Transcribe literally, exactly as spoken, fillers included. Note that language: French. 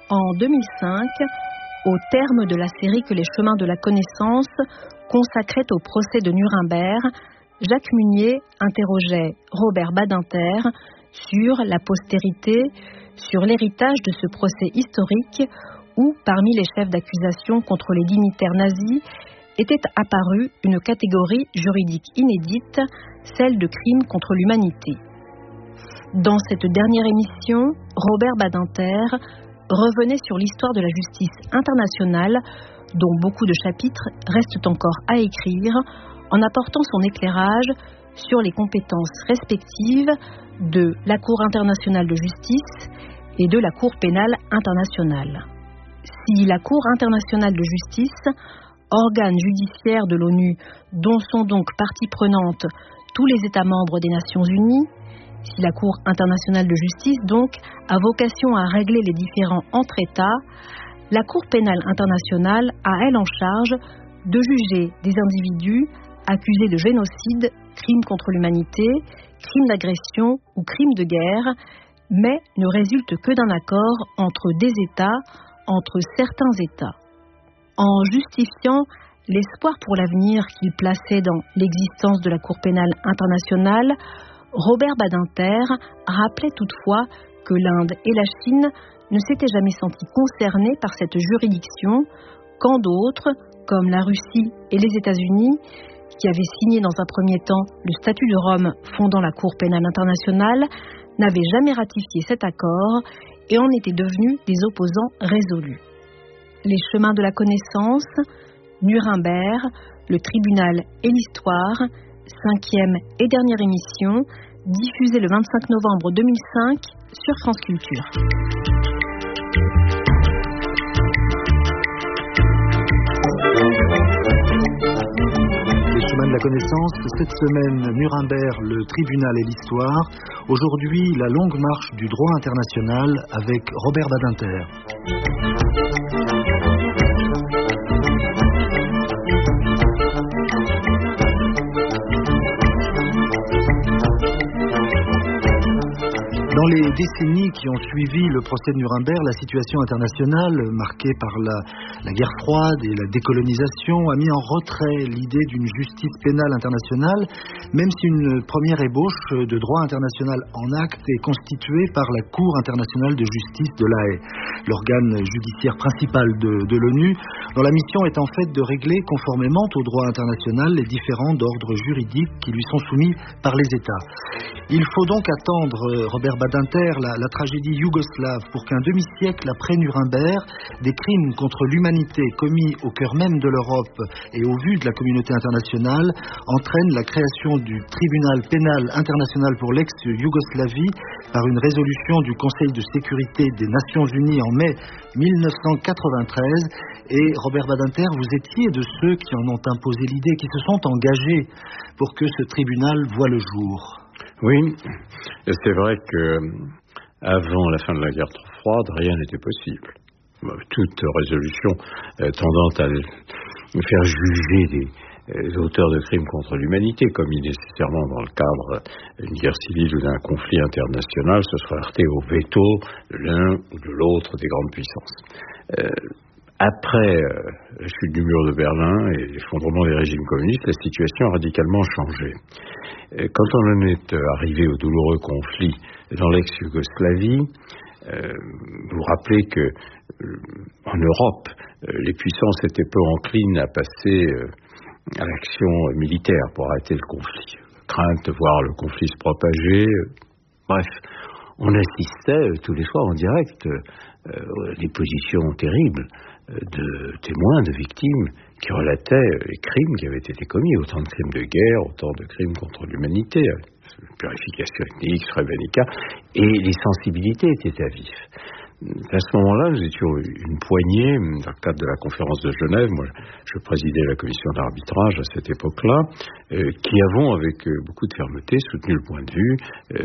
En deux mille cinq, au terme de la série que les chemins de la connaissance consacrait au procès de Nuremberg, Jacques Munier interrogeait Robert Badinter sur la postérité, sur l'héritage de ce procès historique où, parmi les chefs d'accusation contre les dignitaires nazis, était apparue une catégorie juridique inédite, celle de crimes contre l'humanité. Dans cette dernière émission, Robert Badinter revenait sur l'histoire de la justice internationale, dont beaucoup de chapitres restent encore à écrire, en apportant son éclairage sur les compétences respectives de la Cour internationale de justice et de la Cour pénale internationale. Si la Cour internationale de justice, organe judiciaire de l'ONU dont sont donc parties prenantes tous les États membres des Nations Unies, si la Cour internationale de justice donc a vocation à régler les différends entre États, la Cour pénale internationale a elle en charge de juger des individus accusés de génocide, crimes contre l'humanité, crimes d'agression ou crimes de guerre, mais ne résulte que d'un accord entre des États, entre certains États. En justifiant l'espoir pour l'avenir qu'il plaçait dans l'existence de la Cour pénale internationale, Robert Badinter rappelait toutefois que l'Inde et la Chine ne s'étaient jamais sentis concernés par cette juridiction, quand d'autres, comme la Russie et les États-Unis, qui avaient signé dans un premier temps le statut de Rome fondant la Cour pénale internationale, n'avaient jamais ratifié cet accord et en étaient devenus des opposants résolus. Les chemins de la connaissance, Nuremberg, le tribunal et l'histoire, cinquième et dernière émission, diffusée le vingt-cinq novembre deux mille cinq sur France Culture. Les chemins de la connaissance, cette semaine, Nuremberg, le tribunal et l'histoire. Aujourd'hui, la longue marche du droit international avec Robert Badinter. Dans les décennies qui ont suivi le procès de Nuremberg, la situation internationale, marquée par la, la guerre froide et la décolonisation, a mis en retrait l'idée d'une justice pénale internationale, même si une première ébauche de droit international en acte est constituée par la Cour internationale de justice de La Haye, l'organe judiciaire principal de, de l'ONU, dont la mission est en fait de régler conformément au droit international les différends d'ordre juridique qui lui sont soumis par les États. Il faut donc attendre, Robert Badinter, la, la tragédie yougoslave pour qu'un demi-siècle après Nuremberg, des crimes contre l'humanité commis au cœur même de l'Europe et au vu de la communauté internationale entraînent la création du tribunal pénal international pour l'ex-Yougoslavie par une résolution du Conseil de sécurité des Nations Unies en mai mille neuf cent quatre-vingt-treize. Et Robert Badinter, vous étiez de ceux qui en ont imposé l'idée, qui se sont engagés pour que ce tribunal voie le jour. Oui, c'est vrai que avant la fin de la guerre froide, rien n'était possible. Toute résolution euh, tendant à faire juger des euh, auteurs de crimes contre l'humanité, commis nécessairement dans le cadre d'une guerre civile ou d'un conflit international, se serait heurté au veto de l'un ou de l'autre des grandes puissances. Euh, Après euh, la chute du mur de Berlin et l'effondrement des régimes communistes, la situation a radicalement changé. Euh, quand on en est arrivé au douloureux conflit dans l'ex-Yougoslavie, euh, vous vous rappelez que euh, en Europe, euh, les puissances étaient peu enclines à passer euh, à l'action militaire pour arrêter le conflit. Crainte de voir le conflit se propager. Euh, bref, on assistait euh, tous les soirs en direct euh, des positions terribles de témoins, de victimes qui relataient les crimes qui avaient été commis, autant de crimes de guerre, autant de crimes contre l'humanité, purification ethnique, Srebrenica, et les sensibilités étaient à vif. À ce moment-là, nous étions une poignée, dans le cadre de la conférence de Genève, moi je présidais la commission d'arbitrage à cette époque-là, euh, qui avons, avec euh, beaucoup de fermeté, soutenu le point de vue euh,